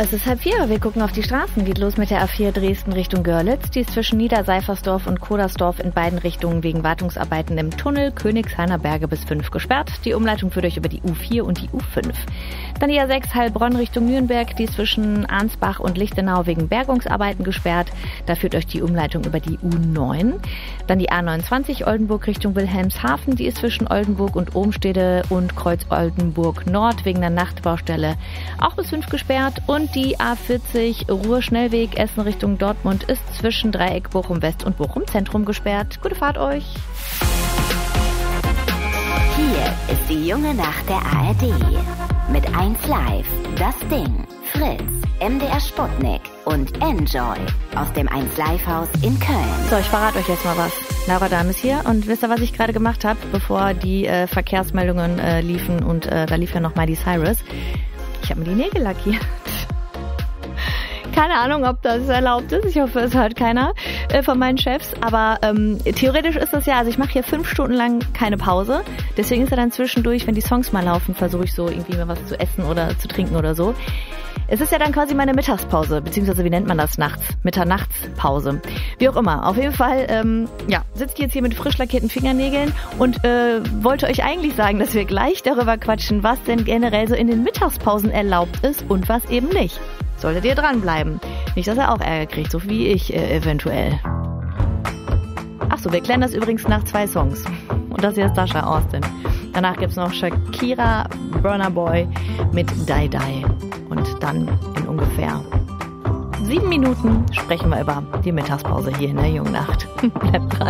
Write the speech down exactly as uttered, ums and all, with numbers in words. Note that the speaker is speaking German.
Es ist halb vier, wir gucken auf die Straßen. Geht los mit der A vier Dresden Richtung Görlitz. Die ist zwischen Niederseifersdorf und Kodersdorf in beiden Richtungen wegen Wartungsarbeiten im Tunnel Königshainer Berge bis fünf gesperrt. Die Umleitung führt euch über die U vier und die U fünf. Dann die A sechs Heilbronn Richtung Nürnberg. Die ist zwischen Arnsbach und Lichtenau wegen Bergungsarbeiten gesperrt. Da führt euch die Umleitung über die U neun. Dann die A neunundzwanzig Oldenburg Richtung Wilhelmshaven. Die ist zwischen Oldenburg und Ohmstede und Kreuz Oldenburg Nord wegen der Nachtbaustelle auch bis fünf gesperrt. Und die A vierzig Ruhr-Schnellweg Essen Richtung Dortmund ist zwischen Dreieck Bochum West und Bochum Zentrum gesperrt. Gute Fahrt euch! Hier ist die junge Nacht der A R D. Mit eins Live, Das Ding, Fritz, M D R Sputnik und Enjoy aus dem eins Live Haus in Köln. So, ich verrate euch jetzt mal was. Laura Dahm ist hier und wisst ihr, was ich gerade gemacht habe, bevor die äh, Verkehrsmeldungen äh, liefen und äh, da lief ja noch Miley Cyrus. Ich habe mir die Nägel lackiert. Keine Ahnung, ob das erlaubt ist. Ich hoffe, es hört keiner äh, von meinen Chefs. Aber ähm, theoretisch ist das ja, also ich mache hier fünf Stunden lang keine Pause. Deswegen ist ja dann zwischendurch, wenn die Songs mal laufen, versuche ich so irgendwie mal was zu essen oder zu trinken oder so. Es ist ja dann quasi meine Mittagspause, beziehungsweise wie nennt man das nachts? Mitternachtspause. Wie auch immer. Auf jeden Fall, ähm, ja, sitzt jetzt hier mit frisch lackierten Fingernägeln und äh, wollte euch eigentlich sagen, dass wir gleich darüber quatschen, was denn generell so in den Mittagspausen erlaubt ist und was eben nicht. Solltet ihr dranbleiben. Nicht, dass er auch Ärger kriegt, so wie ich äh, eventuell. Achso, wir klären das übrigens nach zwei Songs. Und das hier ist Sasha Austin. Danach gibt's noch Shakira, Burna Boy mit Die Die. Und dann in ungefähr sieben Minuten sprechen wir über die Mittagspause hier in der Jungnacht. Bleibt dran.